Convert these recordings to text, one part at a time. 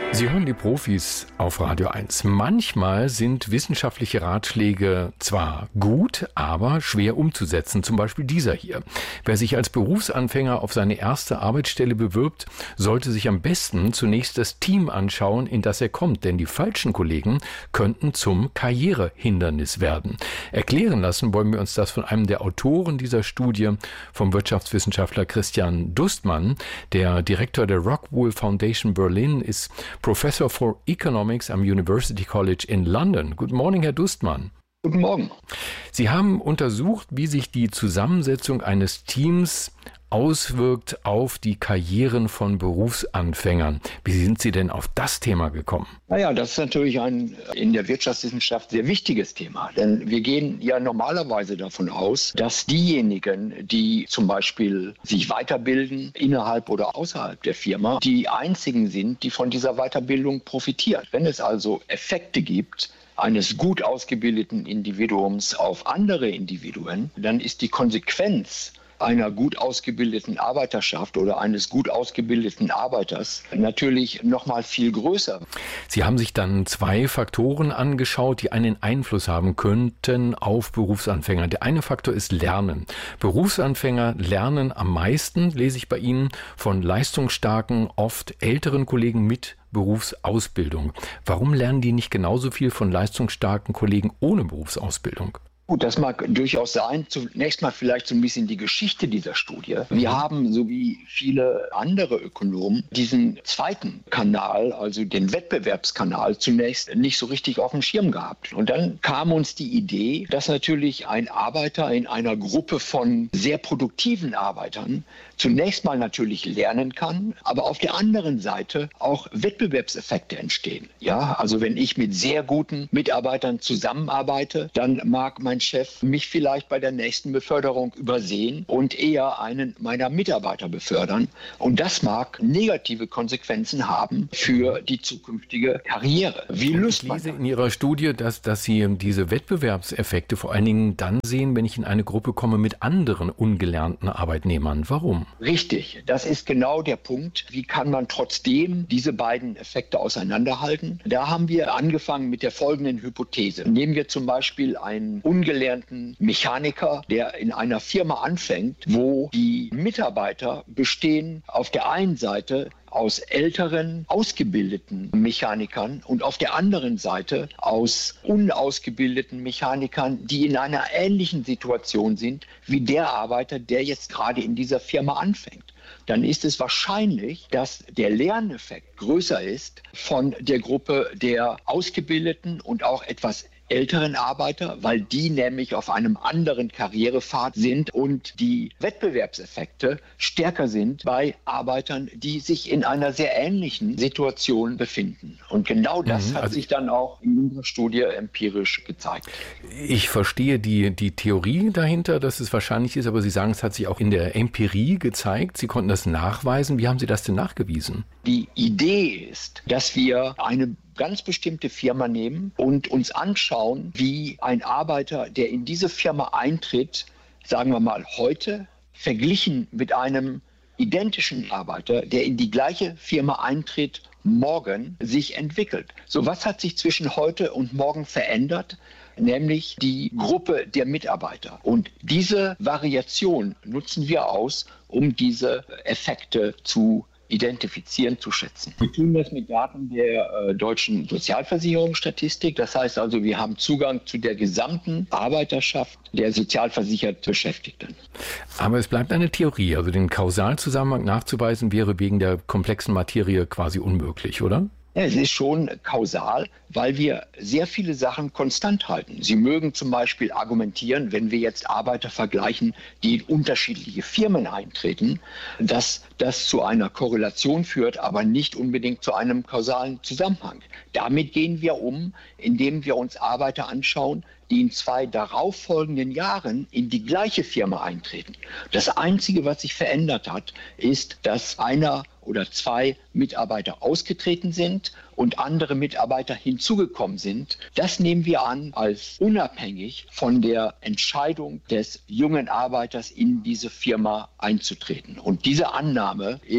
Sie hören die Profis auf Radio 1. Manchmal sind wissenschaftliche Ratschläge zwar gut, aber schwer umzusetzen. Zum Beispiel dieser hier. Wer sich als Berufsanfänger auf seine erste Arbeitsstelle bewirbt, sollte sich am besten zunächst das Team anschauen, in das er kommt. Denn die falschen Kollegen könnten zum Karrierehindernis werden. Erklären lassen wollen wir uns das von einem der Autoren dieser Studie, vom Wirtschaftswissenschaftler Christian Dustmann. Der Direktor der Rockwool Foundation Berlin ist Professor for Economics am University College in London. Guten Morgen, Herr Dustmann. Guten Morgen. Sie haben untersucht, wie sich die Zusammensetzung eines Teams auswirkt auf die Karrieren von Berufsanfängern. Wie sind Sie denn auf das Thema gekommen? Naja, das ist natürlich ein in der Wirtschaftswissenschaft sehr wichtiges Thema. Denn wir gehen ja normalerweise davon aus, dass diejenigen, die zum Beispiel sich weiterbilden, innerhalb oder außerhalb der Firma, die einzigen sind, die von dieser Weiterbildung profitieren. Wenn es also Effekte gibt, eines gut ausgebildeten Individuums auf andere Individuen, dann ist die Konsequenz einer gut ausgebildeten Arbeiterschaft oder eines gut ausgebildeten Arbeiters natürlich noch mal viel größer. Sie haben sich dann zwei Faktoren angeschaut, die einen Einfluss haben könnten auf Berufsanfänger. Der eine Faktor ist Lernen. Berufsanfänger lernen am meisten, lese ich bei Ihnen, von leistungsstarken, oft älteren Kollegen mit Berufsausbildung. Warum lernen die nicht genauso viel von leistungsstarken Kollegen ohne Berufsausbildung? Gut, das mag durchaus sein. Zunächst mal vielleicht so ein bisschen die Geschichte dieser Studie. Wir haben, so wie viele andere Ökonomen, diesen zweiten Kanal, also den Wettbewerbskanal, zunächst nicht so richtig auf dem Schirm gehabt. Und dann kam uns die Idee, dass natürlich ein Arbeiter in einer Gruppe von sehr produktiven Arbeitern zunächst mal natürlich lernen kann, aber auf der anderen Seite auch Wettbewerbseffekte entstehen. Ja, also wenn ich mit sehr guten Mitarbeitern zusammenarbeite, dann mag mein Chef mich vielleicht bei der nächsten Beförderung übersehen und eher einen meiner Mitarbeiter befördern. Und das mag negative Konsequenzen haben für die zukünftige Karriere. Wie löst man das? Ich lese in Ihrer Studie, dass Sie diese Wettbewerbseffekte vor allen Dingen dann sehen, wenn ich in eine Gruppe komme mit anderen ungelernten Arbeitnehmern. Warum? Richtig, das ist genau der Punkt. Wie kann man trotzdem diese beiden Effekte auseinanderhalten? Da haben wir angefangen mit der folgenden Hypothese. Nehmen wir zum Beispiel einen ungelernten Mechaniker, der in einer Firma anfängt, wo die Mitarbeiter bestehen auf der einen Seite aus älteren, ausgebildeten Mechanikern und auf der anderen Seite aus unausgebildeten Mechanikern, die in einer ähnlichen Situation sind wie der Arbeiter, der jetzt gerade in dieser Firma anfängt. Dann ist es wahrscheinlich, dass der Lerneffekt größer ist von der Gruppe der ausgebildeten und auch etwas älteren Arbeiter, weil die nämlich auf einem anderen Karrierepfad sind und die Wettbewerbseffekte stärker sind bei Arbeitern, die sich in einer sehr ähnlichen Situation befinden. Und genau das hat sich dann auch in unserer Studie empirisch gezeigt. Ich verstehe die Theorie dahinter, dass es wahrscheinlich ist, aber Sie sagen, es hat sich auch in der Empirie gezeigt. Sie konnten das nachweisen. Wie haben Sie das denn nachgewiesen? Die Idee ist, dass wir eine ganz bestimmte Firma nehmen und uns anschauen, wie ein Arbeiter, der in diese Firma eintritt, sagen wir mal heute, verglichen mit einem identischen Arbeiter, der in die gleiche Firma eintritt, morgen sich entwickelt. So, was hat sich zwischen heute und morgen verändert? Nämlich die Gruppe der Mitarbeiter. Und diese Variation nutzen wir aus, um diese Effekte zu identifizieren, zu schätzen. Wir tun das mit Daten der deutschen Sozialversicherungsstatistik. Das heißt also, wir haben Zugang zu der gesamten Arbeiterschaft der sozialversichert Beschäftigten. Aber es bleibt eine Theorie. Also den Kausalzusammenhang nachzuweisen wäre wegen der komplexen Materie quasi unmöglich, oder? Ja, es ist schon kausal, weil wir sehr viele Sachen konstant halten. Sie mögen zum Beispiel argumentieren, wenn wir jetzt Arbeiter vergleichen, die in unterschiedliche Firmen eintreten, dass das zu einer Korrelation führt, aber nicht unbedingt zu einem kausalen Zusammenhang. Damit gehen wir um, indem wir uns Arbeiter anschauen, die in 2 darauffolgenden Jahren in die gleiche Firma eintreten. Das Einzige, was sich verändert hat, ist, dass einer oder 2 Mitarbeiter ausgetreten sind und andere Mitarbeiter hinzugekommen sind. Das nehmen wir an als unabhängig von der Entscheidung des jungen Arbeiters in diese Firma einzutreten. Und diese Annahme ist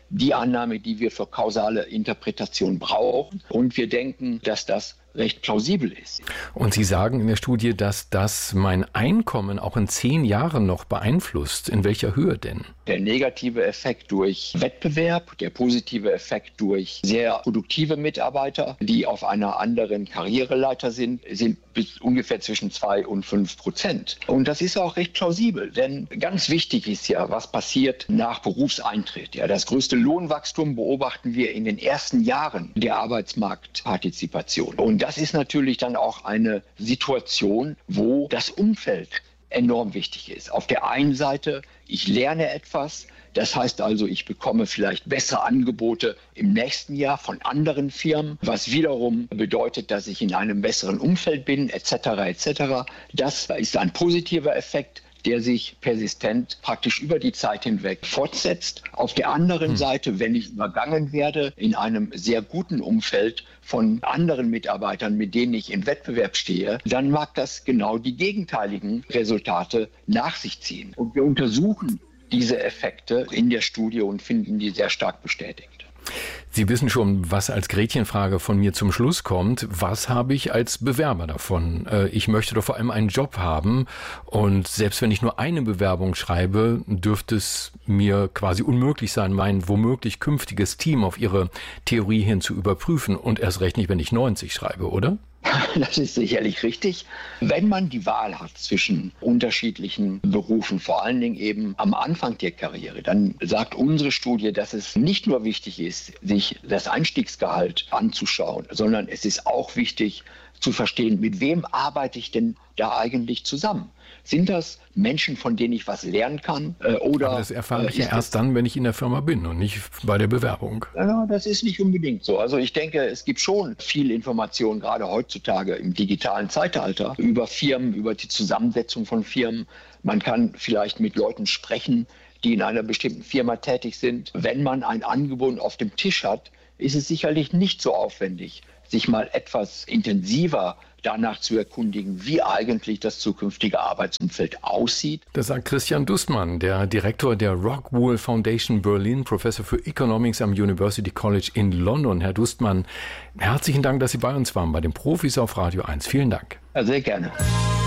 die Annahme, die wir für kausale Interpretation brauchen. Und wir denken, dass das recht plausibel ist. Und Sie sagen in der Studie, dass das mein Einkommen auch in 10 Jahren noch beeinflusst. In welcher Höhe denn? Der negative Effekt durch Wettbewerb, der positive Effekt durch sehr produktive Mitarbeiter, die auf einer anderen Karriereleiter sind bis ungefähr zwischen 2 und 5%. Und das ist auch recht plausibel, denn ganz wichtig ist ja, was passiert nach Berufseintritt. Ja, das größte Lohnwachstum beobachten wir in den ersten Jahren der Arbeitsmarktpartizipation. Und das ist natürlich dann auch eine Situation, wo das Umfeld enorm wichtig ist. Auf der einen Seite, ich lerne etwas, das heißt also, ich bekomme vielleicht bessere Angebote im nächsten Jahr von anderen Firmen, was wiederum bedeutet, dass ich in einem besseren Umfeld bin, etc. etc. Das ist ein positiver Effekt, der sich persistent praktisch über die Zeit hinweg fortsetzt. Auf der anderen Seite, wenn ich übergangen werde in einem sehr guten Umfeld von anderen Mitarbeitern, mit denen ich im Wettbewerb stehe, dann mag das genau die gegenteiligen Resultate nach sich ziehen. Und wir untersuchen diese Effekte in der Studie und finden die sehr stark bestätigt. Sie wissen schon, was als Gretchenfrage von mir zum Schluss kommt. Was habe ich als Bewerber davon? Ich möchte doch vor allem einen Job haben. Und selbst wenn ich nur eine Bewerbung schreibe, dürfte es mir quasi unmöglich sein, mein womöglich künftiges Team auf Ihre Theorie hin zu überprüfen. Und erst recht nicht, wenn ich 90 schreibe, oder? Das ist sicherlich richtig. Wenn man die Wahl hat zwischen unterschiedlichen Berufen, vor allen Dingen eben am Anfang der Karriere, dann sagt unsere Studie, dass es nicht nur wichtig ist, sich das Einstiegsgehalt anzuschauen, sondern es ist auch wichtig zu verstehen, mit wem arbeite ich denn da eigentlich zusammen? Sind das Menschen, von denen ich was lernen kann? Oder aber das erfahre ich ja erst dann, wenn ich in der Firma bin und nicht bei der Bewerbung. Ja, das ist nicht unbedingt so. Also ich denke, es gibt schon viel Information, gerade heutzutage im digitalen Zeitalter, über Firmen, über die Zusammensetzung von Firmen. Man kann vielleicht mit Leuten sprechen, die in einer bestimmten Firma tätig sind. Wenn man ein Angebot auf dem Tisch hat, ist es sicherlich nicht so aufwendig, sich mal etwas intensiver danach zu erkundigen, wie eigentlich das zukünftige Arbeitsumfeld aussieht. Das sagt Christian Dustmann, der Direktor der Rockwool Foundation Berlin, Professor für Economics am University College in London. Herr Dustmann, herzlichen Dank, dass Sie bei uns waren, bei den Profis auf Radio 1. Vielen Dank. Ja, sehr gerne.